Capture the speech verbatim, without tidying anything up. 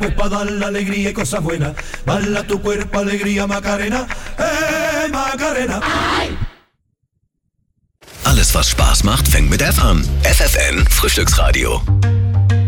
pues pa' dar la alegría y cosas buenas. Bala tu cuerpo, alegría, Macarena, eh, Macarena. Alles, was Spaß macht, fängt mit F an. F F N Frühstücksradio.